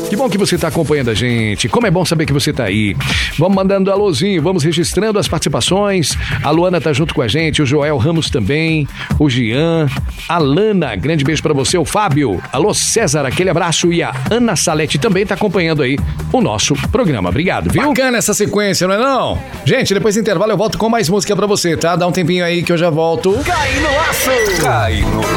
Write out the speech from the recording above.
Que bom que você está acompanhando a gente. Como é bom saber que você está aí. Vamos mandando alôzinho, vamos registrando as participações. A Luana tá junto com a gente, o Joel Ramos também, o Jean, a Lana, grande beijo para você, o Fábio. Alô, César, aquele abraço. E a Ana Salete também tá acompanhando aí o nosso programa. Obrigado, viu? Bacana essa sequência, não é não? Gente, depois do intervalo eu volto com mais música para você, tá? Dá um tempinho aí que eu já volto. Cai no laço! Cai no